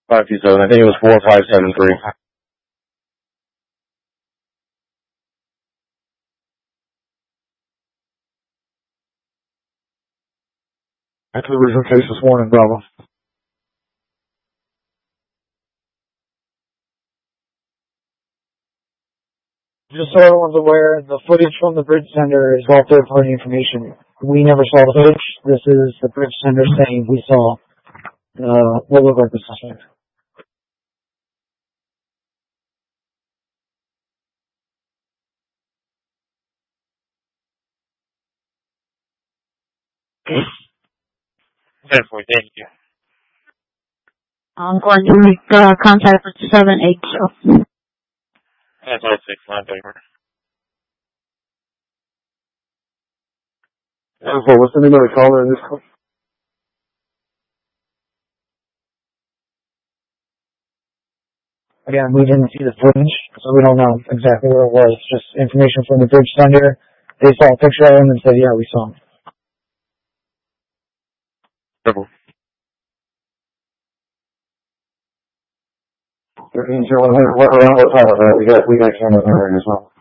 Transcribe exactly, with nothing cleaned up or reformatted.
five two seven. I think it was four five seven three. After the original case this morning, Bravo. Just so everyone's aware, the footage from the bridge sender is all third-party information. We never saw the footage. This is the bridge sender saying we saw uh, what looked like the suspect. Thank you. I'm going to make uh, contact with seven eight zero. That's all six nine paper. What's the name of the caller in this call? Again, we didn't see the footage, so we don't know exactly where it was. Just information from the bridge sender. They saw a picture of him and said, yeah, we saw him. Double. thirteen zero one hundred, what, around what time was that? We got, we got cameras in there as well.